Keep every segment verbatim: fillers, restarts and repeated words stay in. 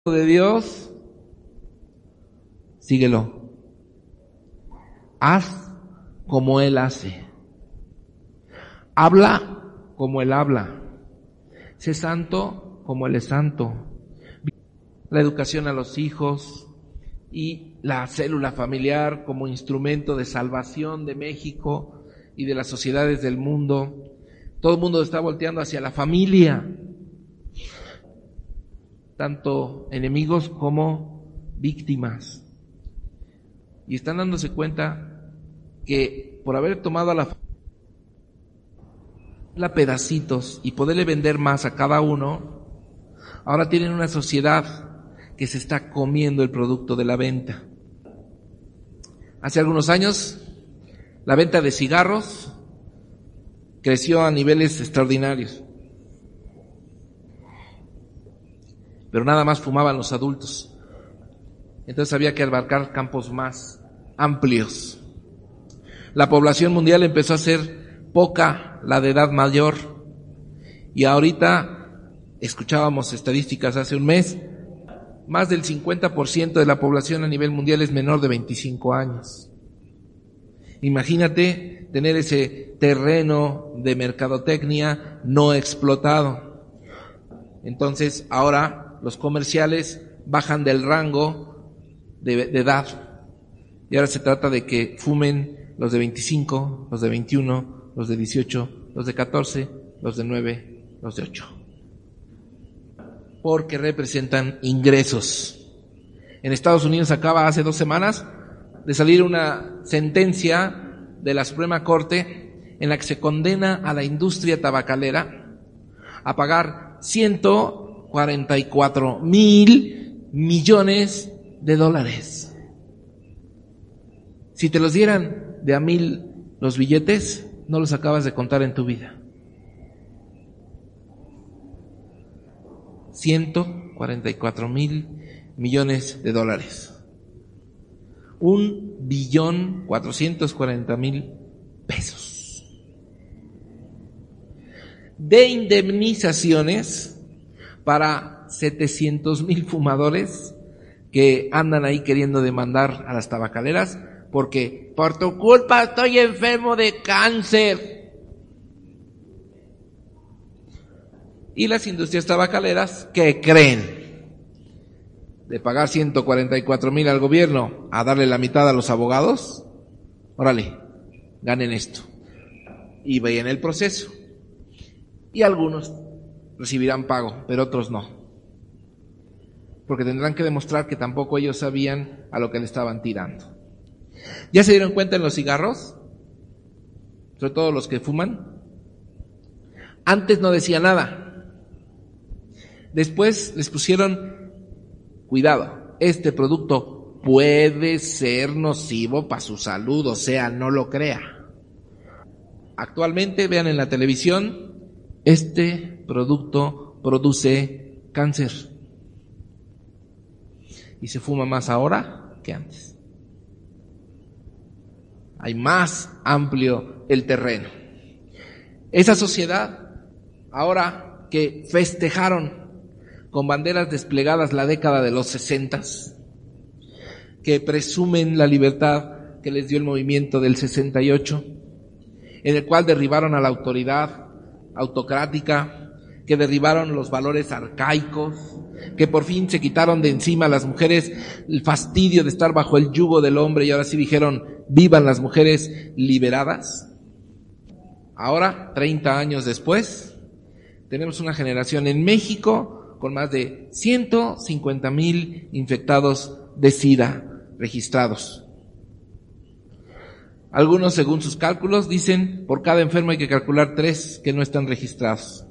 de Dios, síguelo. Haz como Él hace. Habla como Él habla. Sé santo como Él es santo. La educación a los hijos y la célula familiar como instrumento de salvación de México y de las sociedades del mundo. Todo el mundo está volteando hacia la familia, tanto enemigos como víctimas. Y están dándose cuenta que por haber tomado a la la pedacitos y poderle vender más a cada uno, ahora tienen una sociedad que se está comiendo el producto de la venta. Hace algunos años, la venta de cigarros creció a niveles extraordinarios, pero nada más fumaban los adultos. Entonces había que abarcar campos más amplios. La población mundial empezó a ser poca, la de edad mayor, y ahorita escuchábamos estadísticas hace un mes, más del cincuenta por ciento de la población a nivel mundial es menor de veinticinco años. Imagínate tener ese terreno de mercadotecnia no explotado. Entonces ahora los comerciales bajan del rango de, de edad, y ahora se trata de que fumen los de veinticinco, los de veintiuno, los de dieciocho, los de catorce, los de nueve, los de ocho. Porque representan ingresos. En Estados Unidos acaba hace dos semanas de salir una sentencia de la Suprema Corte en la que se condena a la industria tabacalera a pagar ciento cuarenta y cuatro mil millones de dólares. Si te los dieran de a mil los billetes, no los acabas de contar en tu vida. ciento cuarenta y cuatro mil millones de dólares. Un billón cuatrocientos cuarenta mil pesos. De indemnizaciones para setecientos mil fumadores que andan ahí queriendo demandar a las tabacaleras porque por tu culpa estoy enfermo de cáncer. Y las industrias tabacaleras, ¿qué creen? De pagar ciento cuarenta y cuatro mil al gobierno a darle la mitad a los abogados, órale, ganen esto. Y vayan el proceso. Y algunos recibirán pago, pero otros no. Porque tendrán que demostrar que tampoco ellos sabían a lo que le estaban tirando. ¿Ya se dieron cuenta en los cigarros? Sobre todo los que fuman. Antes no decía nada. Después les pusieron, cuidado, este producto puede ser nocivo para su salud, o sea, no lo crea. Actualmente, vean en la televisión, este producto produce cáncer. Y se fuma más ahora que antes. Hay más amplio el terreno. Esa sociedad, ahora que festejaron con banderas desplegadas la década de los sesentas, que presumen la libertad que les dio el movimiento del sesenta y ocho, en el cual derribaron a la autoridad autocrática, que derribaron los valores arcaicos, que por fin se quitaron de encima a las mujeres el fastidio de estar bajo el yugo del hombre y ahora sí dijeron, vivan las mujeres liberadas. Ahora, treinta años después, tenemos una generación en México con más de ciento cincuenta mil infectados de SIDA registrados. Algunos, según sus cálculos, dicen por cada enfermo hay que calcular tres que no están registrados.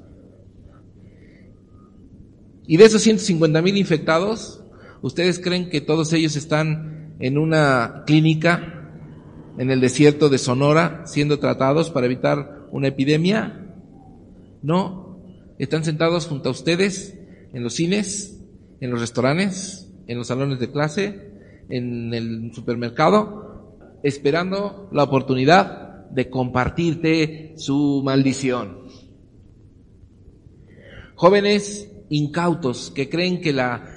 Y de esos ciento cincuenta mil infectados, ¿ustedes creen que todos ellos están en una clínica en el desierto de Sonora siendo tratados para evitar una epidemia? No, están sentados junto a ustedes en los cines, en los restaurantes, en los salones de clase, en el supermercado, esperando la oportunidad de compartirte su maldición. Jóvenes incautos que creen que la